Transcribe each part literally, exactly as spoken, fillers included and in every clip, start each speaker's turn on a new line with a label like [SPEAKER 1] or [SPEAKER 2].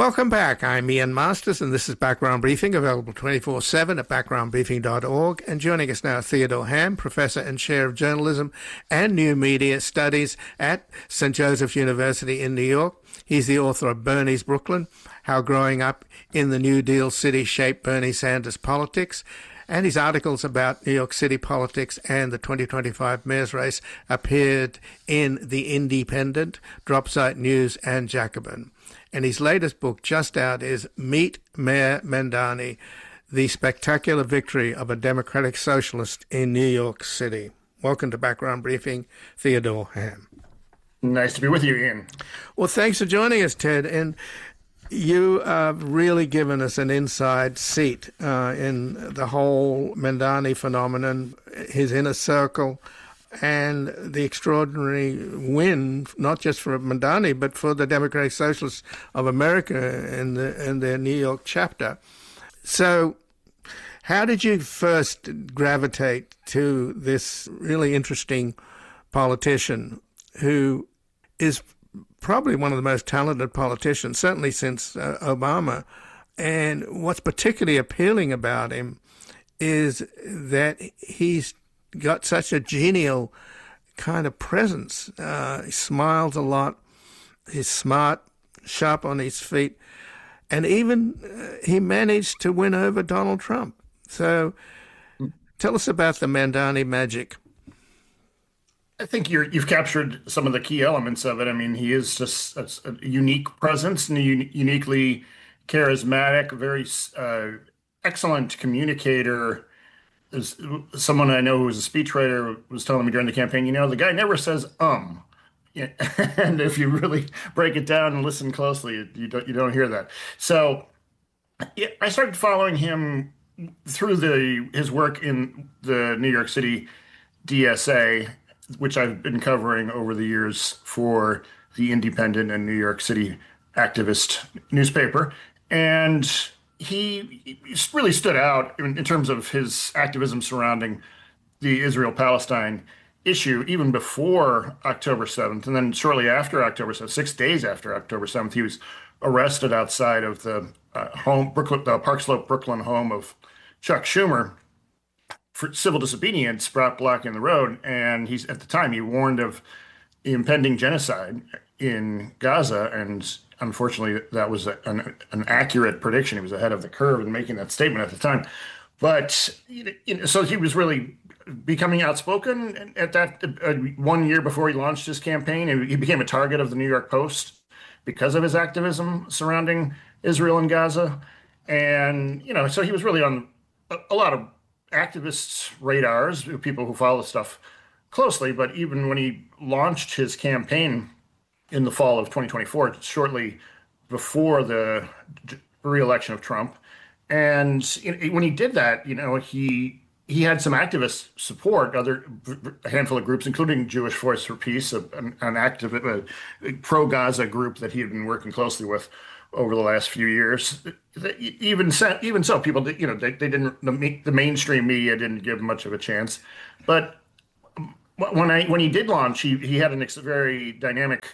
[SPEAKER 1] Welcome back. I'm Ian Masters, and this is Background Briefing, available twenty-four seven at background briefing dot org. And joining us now, Theodore Ham, Professor and Chair of Journalism and New Media Studies at Saint Joseph University in New York. He's the author of Bernie's Brooklyn, How Growing Up in the New Deal City Shaped Bernie Sanders Politics. And his articles about New York City politics and the twenty twenty-five mayor's race appeared in The Independent, Dropsite News, and Jacobin. And his latest book, just out, is Meet Mayor Mamdani, The Spectacular Victory of a Democratic Socialist in New York City. Welcome to Background Briefing, Theodore Ham.
[SPEAKER 2] Nice to be with you, Ian.
[SPEAKER 1] Well, thanks for joining us, Ted. And you have really given us an inside seat uh, in the whole Mamdani phenomenon, his inner circle, and the extraordinary win, not just for Mamdani, but for the Democratic Socialists of America in, the, in their New York chapter. So how did you first gravitate to this really interesting politician who is probably one of the most talented politicians, certainly since uh, Obama? And what's particularly appealing about him is that he's got such a genial kind of presence. Uh, he smiles a lot. He's smart, sharp on his feet. And even uh, he managed to win over Donald Trump. So tell us about the Mamdani magic.
[SPEAKER 2] I think you're, you've captured some of the key elements of it. I mean, he is just a, a unique presence and a un- uniquely charismatic, very uh, excellent communicator. As someone I know who was a speechwriter was telling me during the campaign, you know, the guy never says um. Yeah. And if you really break it down and listen closely, you don't you don't hear that. So yeah, I started following him through the his work in the New York City D S A, which I've been covering over the years for the Independent and New York City activist newspaper. And he really stood out in, in terms of his activism surrounding the Israel-Palestine issue, even before October seventh. And then shortly after October seventh, six days after October seventh, he was arrested outside of the uh, home, Brooklyn, the Park Slope, Brooklyn home of Chuck Schumer for civil disobedience, brought blocking the road. And he's at the time, he warned of impending genocide in Gaza. And unfortunately, that was a, an, an accurate prediction. He was ahead of the curve in making that statement at the time. But you know, so he was really becoming outspoken at that uh, one year before he launched his campaign. And he became a target of the New York Post because of his activism surrounding Israel and Gaza. And, you know, so he was really on a, a lot of activists' radars, people who follow stuff closely. But even when he launched his campaign in the fall of twenty twenty-four, shortly before the re-election of Trump, and when he did that, you know, he he had some activist support, other a handful of groups, including Jewish Voice for Peace, an, an active a, a pro-Gaza group that he had been working closely with over the last few years. Even so, even so, people, did, you know, they, they didn't the, the mainstream media didn't give much of a chance. But when I when he did launch, he he had a very dynamic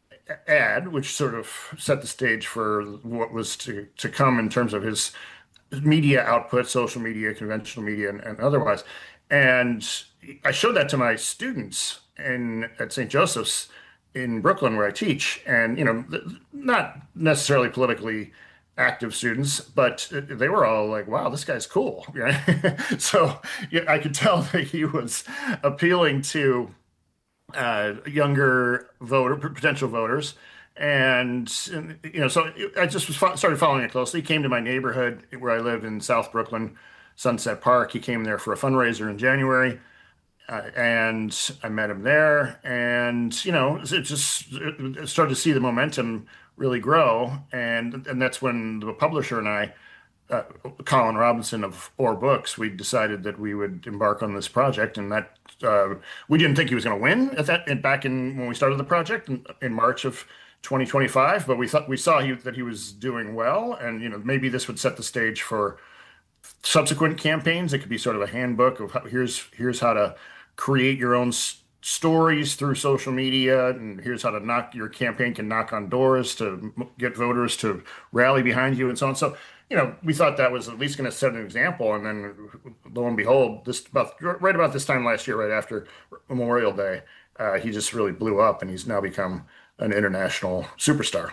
[SPEAKER 2] ad, which sort of set the stage for what was to, to come in terms of his media output, social media, conventional media, and, and otherwise. And I showed that to my students in at Saint Joseph's in Brooklyn, where I teach, and you know, not necessarily politically active students, but they were all like, "Wow, this guy's cool." Right? So yeah, I could tell that he was appealing to Uh, younger voter, potential voters. And, you know, so I just was fo- started following it closely. He came to my neighborhood where I live in South Brooklyn, Sunset Park. He came there for a fundraiser in January. Uh, and I met him there. And, you know, it just it started to see the momentum really grow. And, and that's when the publisher and I, Uh, Colin Robinson of Or Books, we decided that we would embark on this project, and that uh, we didn't think he was going to win at that and back in when we started the project in, in March of twenty twenty-five. But we thought we saw he, that he was doing well, and you know maybe this would set the stage for subsequent campaigns. It could be sort of a handbook of how, here's here's how to create your own stories through social media, and here's how to knock your campaign can knock on doors to m- get voters to rally behind you and so on. So, you know, we thought that was at least going to set an example. And then lo and behold, this about right about this time last year, right after Memorial Day, uh, he just really blew up and he's now become an international superstar.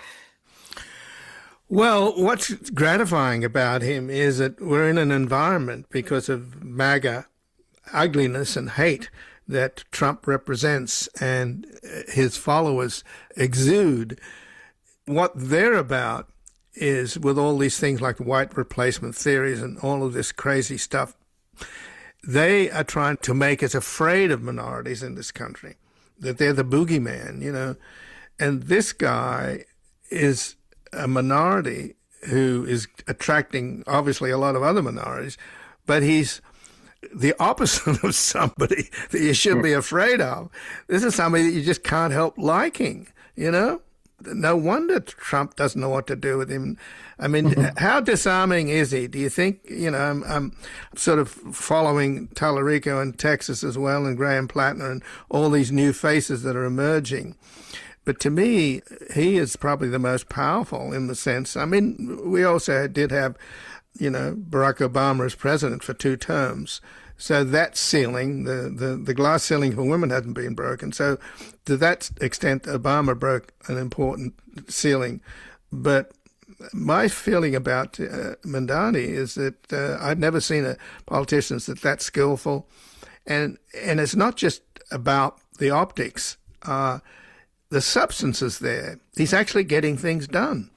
[SPEAKER 1] Well, what's gratifying about him is that we're in an environment because of MAGA ugliness and hate that Trump represents and his followers exude. What they're about is, with all these things like white replacement theories and all of this crazy stuff, they are trying to make us afraid of minorities in this country, that they're the boogeyman, you know. And this guy is a minority who is attracting, obviously, a lot of other minorities, but he's the opposite of somebody that you should be afraid of. This is somebody that you just can't help liking, you know? No wonder Trump doesn't know what to do with him. I mean, how disarming is he? Do you think, you know, I'm, I'm sort of following Tallarico in Texas as well, and Graham Plattner and all these new faces that are emerging. But to me, he is probably the most powerful in the sense. I mean, we also did have, you know, Barack Obama as president for two terms. So that ceiling, the, the, the glass ceiling for women hadn't been broken. So to that extent, Obama broke an important ceiling. But my feeling about uh, Mamdani is that uh, I've never seen a politician that's that skillful. And, and it's not just about the optics. Uh, the substance is there. He's actually getting things done.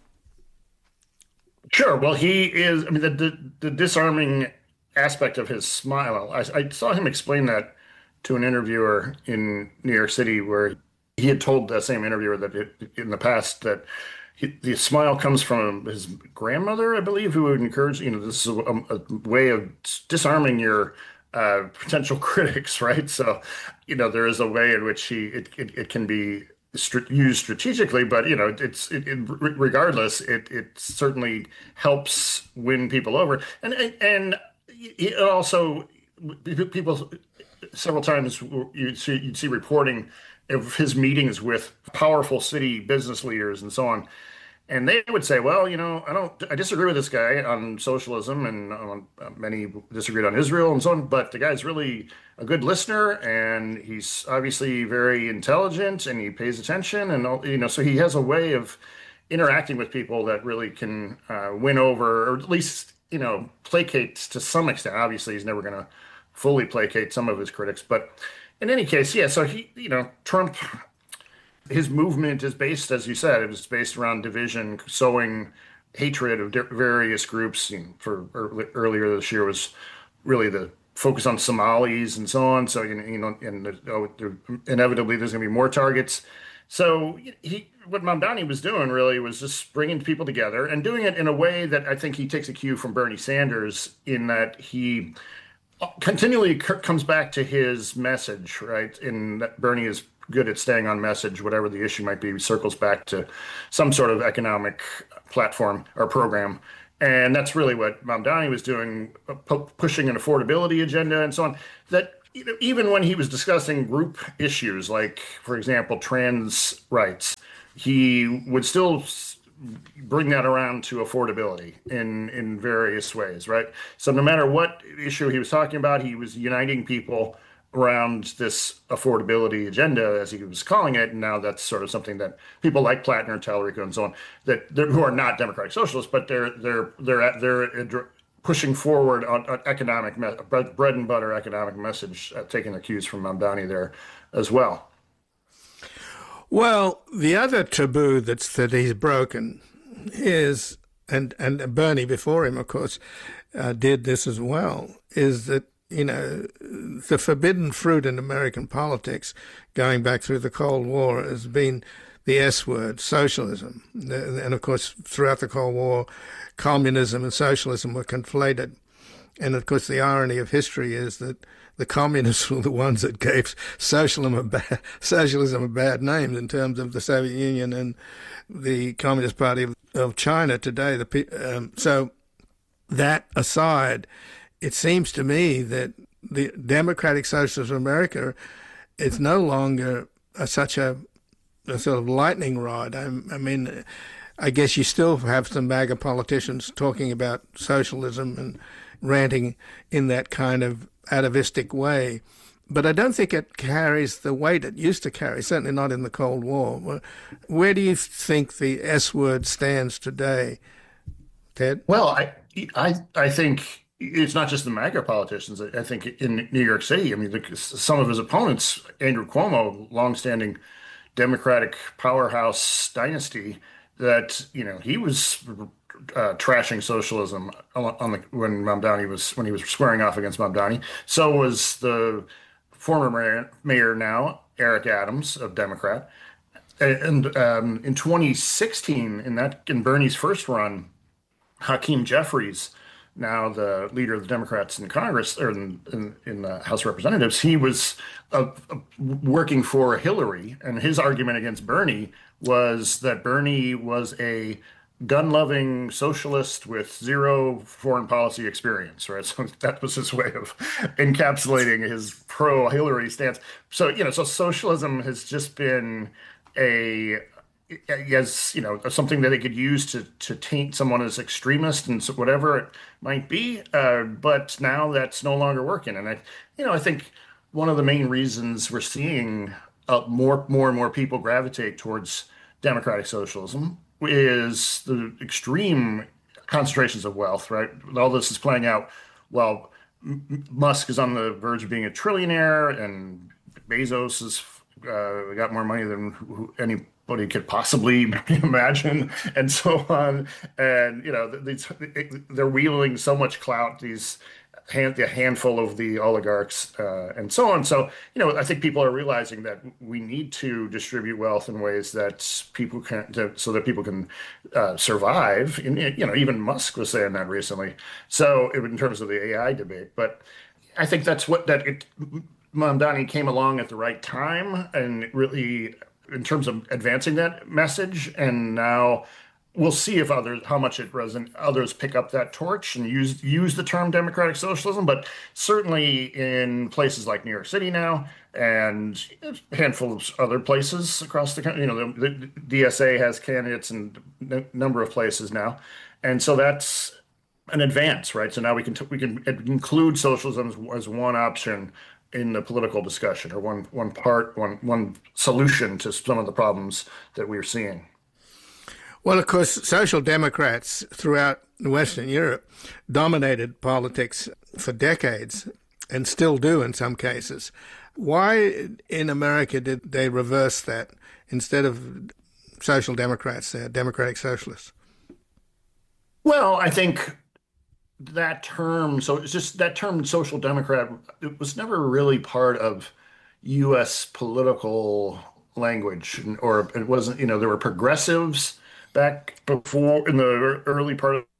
[SPEAKER 2] Sure. Well, he is. I mean, the the, the disarming aspect of his smile. I, I saw him explain that to an interviewer in New York City, where he had told that same interviewer that it, in the past that he, the smile comes from his grandmother, I believe, who would encourage. You know, this is a, a way of disarming your uh, potential critics, right? So, you know, there is a way in which he it it, it can be used strategically, but you know, it's it, it, regardless, it it certainly helps win people over, and and, and it also people several times you see you'd see reporting of his meetings with powerful city business leaders and so on. And they would say, well, you know, I don't, I disagree with this guy on socialism, and on, uh, many disagreed on Israel and so on, but the guy's really a good listener, and he's obviously very intelligent, and he pays attention, and, all, you know, so he has a way of interacting with people that really can uh, win over, or at least, you know, placate to some extent. Obviously, he's never going to fully placate some of his critics, but in any case, yeah, so he, you know, Trump, his movement is based, as you said, it was based around division, sowing hatred of various groups. You know, for early, earlier this year was really the focus on Somalis and so on. So, you know, you know and oh, there, inevitably there's going to be more targets. So he, what Mamdani was doing really was just bringing people together and doing it in a way that I think he takes a cue from Bernie Sanders, in that he continually comes back to his message, right? In that Bernie is good at staying on message, whatever the issue might be, circles back to some sort of economic platform or program. And that's really what Mamdani was doing, pu- pushing an affordability agenda and so on. That, you know, even when he was discussing group issues, like, for example, trans rights, he would still bring that around to affordability in, in various ways, right? So no matter what issue he was talking about, he was uniting people around this affordability agenda, as he was calling it. And now that's sort of something that people like Plattner, Tallarico, and so on, that who are not democratic socialists, but they're they're they're they're pushing forward on, on economic bread and butter economic message, uh, taking the cues from Mamdani there as well.
[SPEAKER 1] Well, the other taboo that's that he's broken is, and and Bernie before him, of course, uh, did this as well, is that, you know, the forbidden fruit in American politics, going back through the Cold War, has been the S word, socialism. And of course, throughout the Cold War, communism and socialism were conflated. And of course, the irony of history is that the communists were the ones that gave socialism a bad, socialism a bad name in terms of the Soviet Union and the Communist Party of, of China today. The, um, so that aside, it seems to me that the Democratic Socialists of America it's no longer a, such a, a sort of lightning rod. I, I mean, I guess you still have some MAGA politicians talking about socialism and ranting in that kind of atavistic way. But I don't think it carries the weight it used to carry, certainly not in the Cold War. Where do you think the S word stands today, Ted?
[SPEAKER 2] Well, I, I, I think it's not just the MAGA politicians. I think in New York City, I mean, the, some of his opponents, Andrew Cuomo, longstanding Democratic powerhouse dynasty, that, you know, he was uh, trashing socialism on the when Mamdani was when he was squaring off against Mamdani. So was the former mayor, mayor now, Eric Adams, of Democrat. And um, in twenty sixteen, in that in Bernie's first run, Hakeem Jeffries, now the leader of the Democrats in Congress or in, in, in the House of Representatives, he was uh, working for Hillary, and his argument against Bernie was that Bernie was a gun-loving socialist with zero foreign policy experience, right? So that was his way of encapsulating his pro-Hillary stance. So, you know, so socialism has just been a, as you know, something that they could use to to taint someone as extremist and so whatever it might be. Uh, but now that's no longer working. And I, you know, I think one of the main reasons we're seeing uh, more, more and more people gravitate towards democratic socialism is the extreme concentrations of wealth, right? All this is playing out while M- Musk is on the verge of being a trillionaire, and Bezos has uh, got more money than who, anybody could possibly imagine, and so on. And you know, these, they're wielding so much clout. These hand, the handful of the oligarchs, uh, and so on. So, you know, I think people are realizing that we need to distribute wealth in ways that people can, to, so that people can uh, survive. And, you know, even Musk was saying that recently. So, in terms of the A I debate, but I think that's what that it, Mamdani came along at the right time, and really, in terms of advancing that message, and now. We'll see if others, how much it reson, others pick up that torch and use use the term democratic socialism. But certainly in places like New York City now, and a handful of other places across the country, you know, the, the D S A has candidates in a number of places now, and so that's an advance, right? So now we can t- we can include socialism as, as one option in the political discussion, or one one part, one one solution to some of the problems that we're seeing.
[SPEAKER 1] Well, of course, social democrats throughout Western Europe dominated politics for decades and still do in some cases. Why in America did they reverse that? Instead of social democrats, they're democratic socialists?
[SPEAKER 2] Well, I think that term, so it's just that term social democrat, it was never really part of U S political language, or it wasn't, you know, there were progressives back before in the early part of,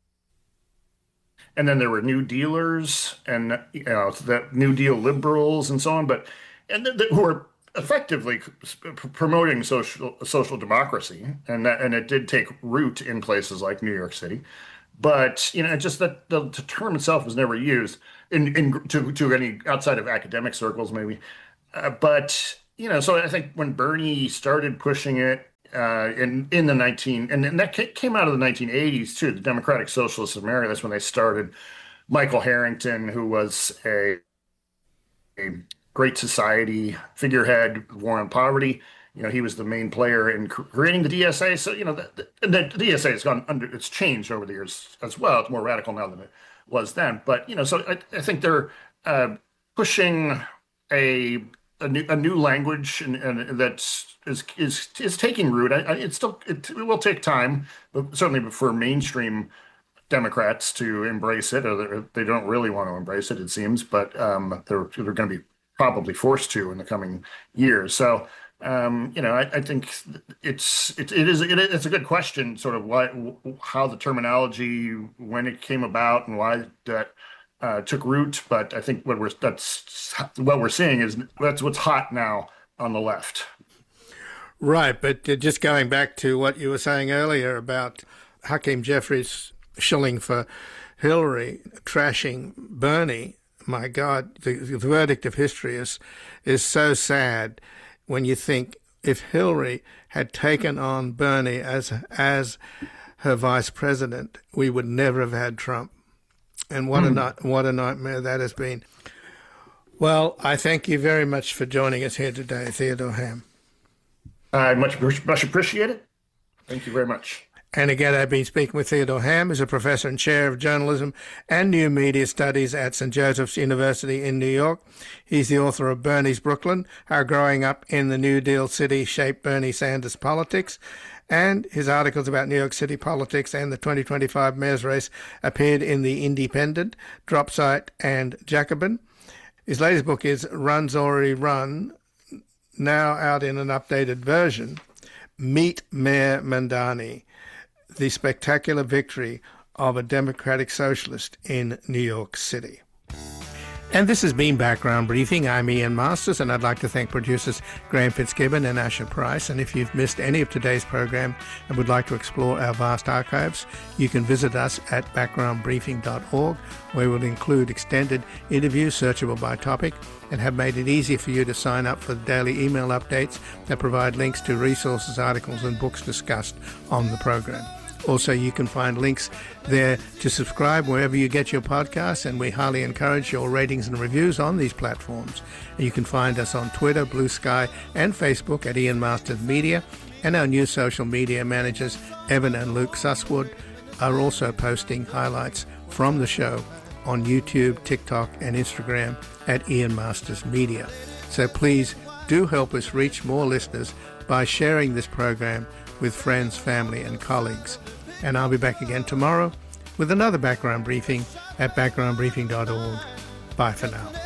[SPEAKER 2] and then there were New Dealers and you know that New Deal liberals and so on, but and th- th- who were effectively promoting social social democracy, and that and it did take root in places like New York City, but you know just that the, the term itself was never used in in to to any outside of academic circles maybe, uh, but you know so I think when Bernie started pushing it. Uh, in in the nineteen and, and that came out of the nineteen eighties too. The Democratic Socialists of America. That's when they started. Michael Harrington, who was a a Great Society figurehead, war on poverty. You know, he was the main player in creating the D S A. So you know, the, the, the D S A has gone under. It's changed over the years as well. It's more radical now than it was then. But you know, so I, I think they're uh, pushing a a new, a new language and, and that's is is is taking root. I, I, it's still it, it will take time, but certainly for mainstream Democrats to embrace it, or they don't really want to embrace it, it seems. But um, they're they're going to be probably forced to in the coming years. So um, you know, I, I think it's it, it is it, it's a good question, sort of why how the terminology when it came about and why that. Uh, took root, but I think what we're that's what we're seeing is that's what's hot now on the left.
[SPEAKER 1] Right, but uh, just going back to what you were saying earlier about Hakeem Jeffries shilling for Hillary, trashing Bernie, my God, the, the verdict of history is is so sad when you think if Hillary had taken on Bernie as as her vice president, we would never have had Trump. And what mm. a what a nightmare that has been. Well, I thank you very much for joining us here today, Theodore Ham.
[SPEAKER 2] I much much appreciate it. Thank you very much.
[SPEAKER 1] And again, I've been speaking with Theodore Ham, who's a professor and chair of journalism and new media studies at Saint Joseph's University in New York. He's the author of Bernie's Brooklyn, How Growing Up in the New Deal City Shaped Bernie Sanders Politics. And his articles about New York City politics and the twenty twenty-five mayor's race appeared in The Independent, Dropsite, and Jacobin. His latest book is Run Zori Run, now out in an updated version, Meet Mayor Mamdani, the spectacular victory of a Democratic Socialist in New York City. And this has been Background Briefing. I'm Ian Masters, and I'd like to thank producers Graham Fitzgibbon and Asher Price. And if you've missed any of today's program and would like to explore our vast archives, you can visit us at background briefing dot org, where we'll include extended interviews searchable by topic and have made it easy for you to sign up for the daily email updates that provide links to resources, articles, and books discussed on the program. Also, you can find links there to subscribe wherever you get your podcasts, and we highly encourage your ratings and reviews on these platforms. You can find us on Twitter, Blue Sky, and Facebook at Ian Masters Media, and our new social media managers, Evan and Luke Susswood, are also posting highlights from the show on YouTube, TikTok, and Instagram at Ian Masters Media. So please do help us reach more listeners by sharing this program with friends, family, and colleagues. And I'll be back again tomorrow with another Background Briefing at background briefing dot org. Bye for now.